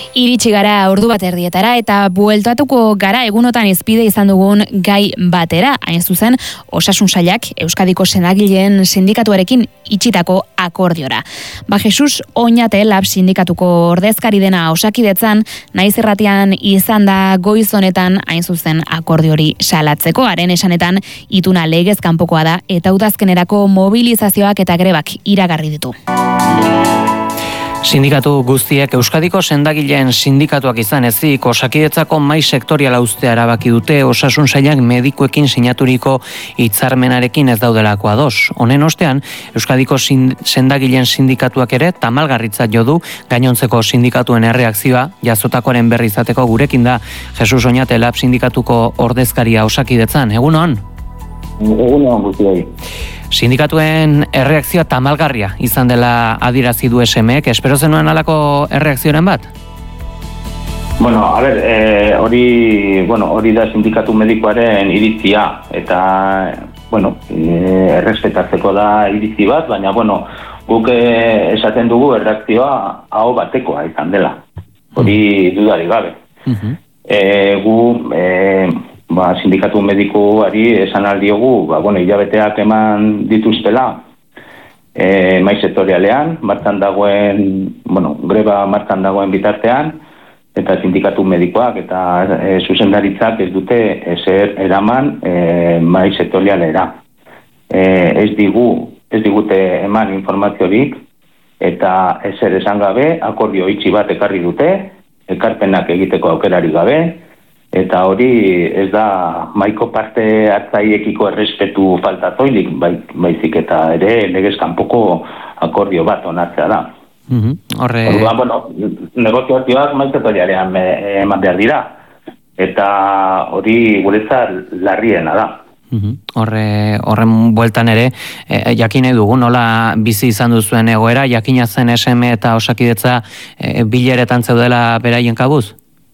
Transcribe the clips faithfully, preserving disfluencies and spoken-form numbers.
Iritsi gara ordu bat erdietara eta bueltatuko gara egunotan hizpide izan dugun gai batera, hain zuzen Osasun Sailak Euskadiko sendagileen sindikatuarekin itxitako akordiora. Ba Jesus Oñate Lab sindikatuko ordezkari dena Osakidetzan, naiz irratian izan da goiz honetan hain zuzen akordio hori salatzeko, haren esanetan ituna legez kanpokoa da eta udazkenerako mobilizazioak eta grebak iragarri ditu. Sindikatu guztiek Euskadiko sendagileen sindikatuak izan ezik Osakidetzako mahai sektoriala uztea erabaki dute Osasun Sailak medikuekin sinaturiko hitzarmenarekin ez daudelako ados. Honen ostean, Euskadiko sendagileen sindikatuak ere tamalgarritzat jo du gainontzeko sindikatuen erreakzioa jasotakoaren berri izateko gurekin da Jesus Oñate Lab sindikatuko ordezkaria Osakidetzan. Egunon? Egunon guztioi. Sindikatuen erreakzioa tamalgarria izan dela adierazi du S M ek, espero zenuen halako erreakzioren bat? Bueno, a ver, eh, hori, bueno, hori da sindikatu medikoaren iritzia eta, bueno, eh, errespetatzeko da iritzi bat, baina, bueno, guk eh, esaten dugu erreakzioa aho batekoa izan dela. Hori dudari gabe. Uh-huh. eh, gu, eh, Ba, sindikatu medikuari esan aldiogu, ba, bueno, hilabeteak eman dituztela e, mai sektorialean, martxan dagoen, bueno, greba martxan dagoen bitartean, eta sindikatu medikoak eta e, zuzendaritzak ez dute ezer eraman e, mai sektorialera. E, ez digu, ez digute eman informaziorik, eta ezer esan gabe, akordio itxi bat ekarri dute, ekarpenak egiteko aukerari gabe, eta hori ez da maiko parte hartzaiekiko errespetu falta zoilik, bai, baizik eta ere legez kanpoko akordio bat onartzea da. Uh-huh. Horre... Orduan, bueno, negoziazioak maizetoiarean eman behar dira, eta hori guretzat larriena da. Uh-huh. Horre, horren bueltan ere, e, jakin dugu, nola bizi izan duzuen egoera, jakina zen S M eta Osakidetza e, bileretan zeudela beraien kabuz?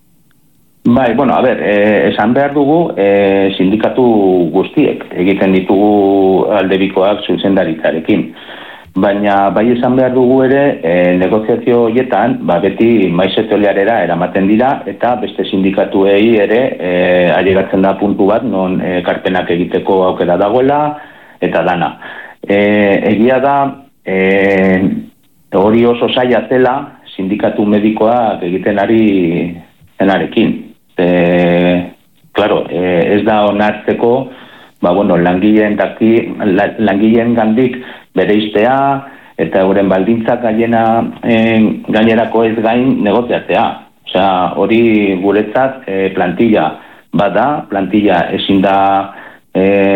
Bai, bueno, a ber, eh, esan behar dugu eh, sindikatu guztiek egiten ditugu aldebikoak zuzendaritzarekin. Baina bai esan behar dugu ere eh, negoziazio horietan ba, beti mai sektorialera eramaten dira eta beste sindikatuei ere eh, ailegatzen da puntu bat non eh, ekarpenak egiteko aukera dagoela eta dana. Eh, egia da eh, hori oso zaila zela sindikatu medikoak egiten ari zenarekin. E, claro, e, ez da onartzeko, ba, bueno, langileen daki, la, langileen gandik bereiztea eta euren baldintzak gainera, e, gainerako ez gain negoziatzea. Osea, hori guretzat e, plantilla bada, plantilla ezin da e,